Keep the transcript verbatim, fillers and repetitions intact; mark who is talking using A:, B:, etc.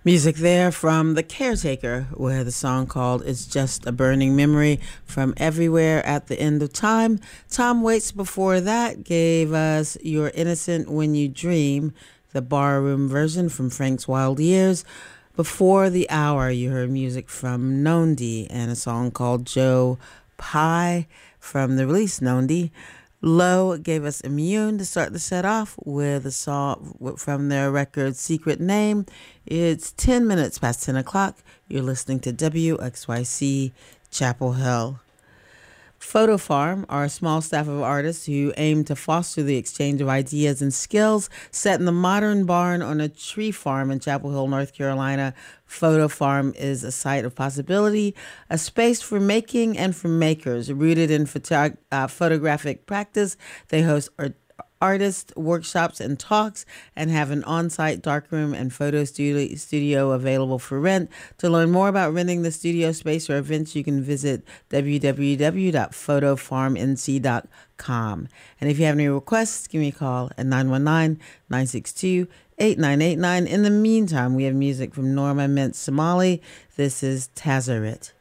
A: Music there from The Caretaker, where the song called It's Just a Burning Memory from Everywhere at the End of Time. Tom Waits before that gave us You're Innocent When You Dream, the barroom version from Frank's Wild Years. Before the hour, you heard music from Nondi and a song called Joe Pye from the release Nondi. Low gave us Immune to start the set off with a song from their record Secret Name. It's ten minutes past ten o'clock. You're listening to W X Y C Chapel Hill. Photo Farm are a small staff of artists who aim to foster the exchange of ideas and skills. Set in the modern barn on a tree farm in Chapel Hill, North Carolina, Photo Farm is a site of possibility, a space for making and for makers. Rooted in photo- uh, photographic practice, they host art- artist workshops and talks and have an on-site darkroom and photo studio, studio available for rent. To learn more about renting the studio space or events, you can visit w w w dot photo farm n c dot com. And if you have any requests, give me a call at nine one nine, nine six two, eight nine eight nine. In the meantime, we have music from Norma Mint Somali. This is Tazarit.